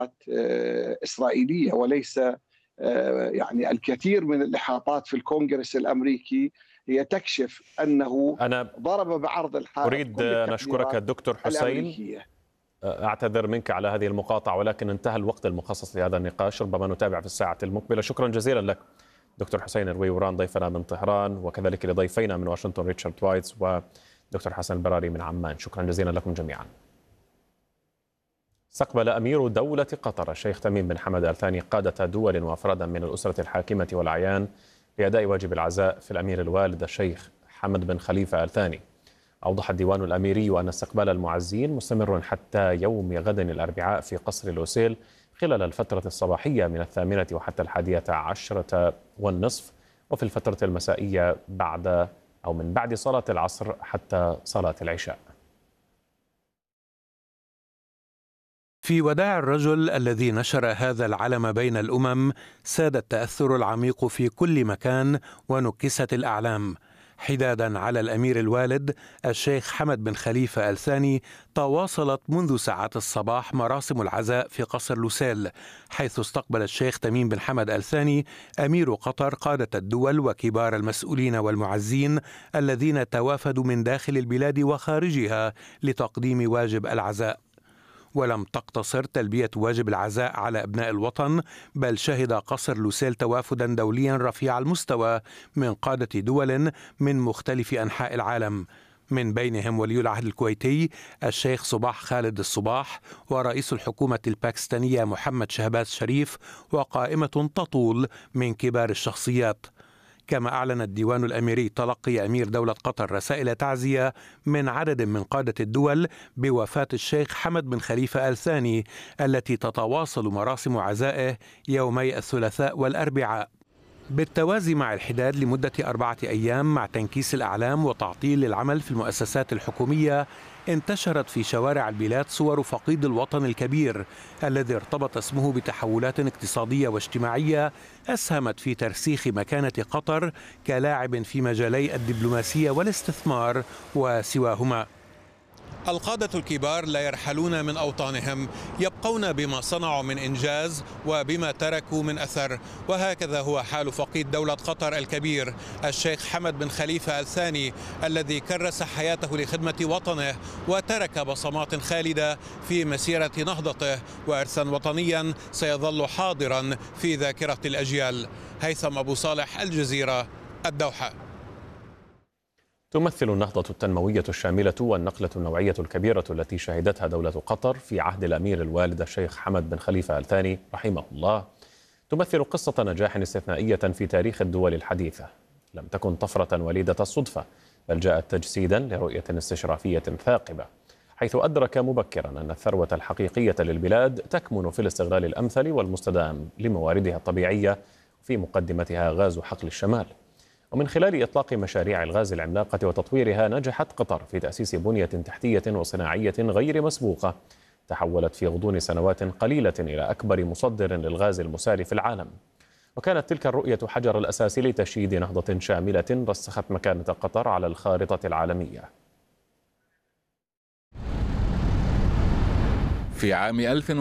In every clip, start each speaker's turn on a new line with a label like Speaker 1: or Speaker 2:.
Speaker 1: إسرائيلية وليس يعني الكثير من الإحاطات في الكونغرس الأمريكي هي تكشف أنه
Speaker 2: أنا
Speaker 1: ضرب بعرض الحائط
Speaker 2: أريد
Speaker 1: كل
Speaker 2: أن أشكرك
Speaker 1: التقديرات
Speaker 2: الدكتور حسين.
Speaker 1: الأمريكية.
Speaker 2: أعتذر منك على هذه المقاطعة، ولكن انتهى الوقت المخصص لهذا النقاش، ربما نتابع في الساعة المقبلة. شكرا جزيلا لك دكتور حسين الرويوران ضيفنا من طهران، وكذلك لضيفينا من واشنطن ريتشارد وايتس ودكتور حسن البراري من عمان. شكرا جزيلا لكم جميعا. استقبل أمير دولة قطر الشيخ تميم بن حمد آل ثاني قادة دول وأفرادا من الأسرة الحاكمة والأعيان لأداء واجب العزاء في الأمير الوالد الشيخ حمد بن خليفة آل ثاني. أوضح الديوان الأميري أن استقبال المعزين مستمر حتى يوم غد الأربعاء في قصر لوسيل خلال الفترة الصباحية من 8 وحتى 11:30، وفي الفترة المسائية من بعد صلاة العصر حتى صلاة العشاء.
Speaker 3: في وداع الرجل الذي نشر هذا العلم بين الأمم ساد التأثر العميق في كل مكان ونكست الأعلام. حدادا على الأمير الوالد الشيخ حمد بن خليفة آل ثاني، تواصلت منذ ساعات الصباح مراسم العزاء في قصر لوسيل، حيث استقبل الشيخ تميم بن حمد آل ثاني أمير قطر قادة الدول وكبار المسؤولين والمعزين الذين توافدوا من داخل البلاد وخارجها لتقديم واجب العزاء. ولم تقتصر تلبية واجب العزاء على أبناء الوطن، بل شهد قصر لوسيل توافدا دوليا رفيع المستوى من قادة دول من مختلف أنحاء العالم، من بينهم ولي العهد الكويتي الشيخ صباح خالد الصباح، ورئيس الحكومة الباكستانية محمد شهباز شريف، وقائمة تطول من كبار الشخصيات. كما أعلن الديوان الأميري تلقي أمير دولة قطر رسائل تعزية من عدد من قادة الدول بوفاة الشيخ حمد بن خليفة آل ثاني، التي تتواصل مراسم عزائه يومي الثلاثاء والأربعاء، بالتوازي مع الحداد لمدة 4 أيام مع تنكيس الأعلام وتعطيل العمل في المؤسسات الحكومية. انتشرت في شوارع البلاد صور فقيد الوطن الكبير الذي ارتبط اسمه بتحولات اقتصادية واجتماعية أسهمت في ترسيخ مكانة قطر كلاعب في مجالي الدبلوماسية والاستثمار وسواهما. القادة الكبار لا يرحلون من أوطانهم، يبقون بما صنعوا من إنجاز وبما تركوا من أثر، وهكذا هو حال فقيد دولة قطر الكبير الشيخ حمد بن خليفة آل ثاني، الذي كرس حياته لخدمة وطنه وترك بصمات خالدة في مسيرة نهضته وإرثا وطنيا سيظل حاضرا في ذاكرة الأجيال. هيثم أبو صالح، الجزيرة، الدوحة.
Speaker 2: تمثل النهضة التنموية الشاملة والنقلة النوعية الكبيرة التي شهدتها دولة قطر في عهد الأمير الوالد الشيخ حمد بن خليفة آل ثاني رحمه الله تمثل قصة نجاح استثنائية في تاريخ الدول الحديثة. لم تكن طفرة وليدة الصدفة، بل جاءت تجسيدا لرؤية استشرافية ثاقبة، حيث أدرك مبكرا أن الثروة الحقيقية للبلاد تكمن في الاستغلال الأمثل والمستدام لمواردها الطبيعية، في مقدمتها غاز حقل الشمال. ومن خلال إطلاق مشاريع الغاز العملاقة وتطويرها نجحت قطر في تأسيس بنية تحتية وصناعية غير مسبوقة تحولت في غضون سنوات قليلة إلى أكبر مصدر للغاز المسال في العالم. وكانت تلك الرؤية حجر الأساس لتشييد نهضة شاملة رسخت مكانة قطر على الخارطة العالمية.
Speaker 4: في عام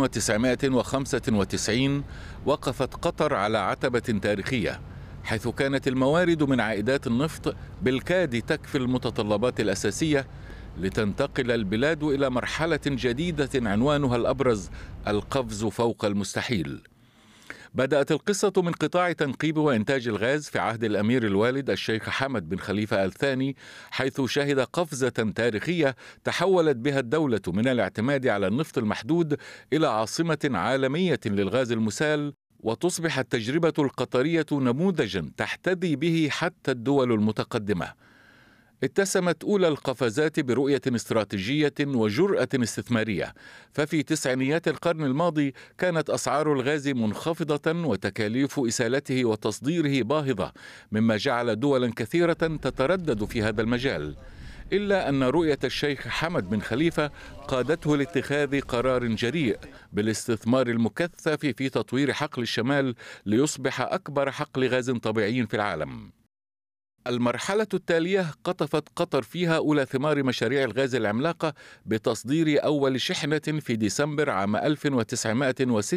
Speaker 4: 1995 وقفت قطر على عتبة تاريخية، حيث كانت الموارد من عائدات النفط بالكاد تكفي المتطلبات الأساسية لتنتقل البلاد إلى مرحلة جديدة عنوانها الأبرز القفز فوق المستحيل. بدأت القصة من قطاع تنقيب وإنتاج الغاز في عهد الأمير الوالد الشيخ حمد بن خليفة آل ثاني، حيث شهد قفزة تاريخية تحولت بها الدولة من الاعتماد على النفط المحدود إلى عاصمة عالمية للغاز المسال، وتصبح التجربة القطرية نموذجا تحتذي به حتى الدول المتقدمة. اتسمت أولى القفزات برؤية استراتيجية وجرأة استثمارية، ففي تسعينيات القرن الماضي كانت أسعار الغاز منخفضة وتكاليف إسالته وتصديره باهظة، مما جعل دولا كثيرة تتردد في هذا المجال. إلا أن رؤية الشيخ حمد بن خليفة قادته لاتخاذ قرار جريء بالاستثمار المكثف في تطوير حقل الشمال ليصبح أكبر حقل غاز طبيعي في العالم. المرحلة التالية قطفت قطر فيها أولى ثمار مشاريع الغاز العملاقة بتصدير أول شحنة في ديسمبر عام 1996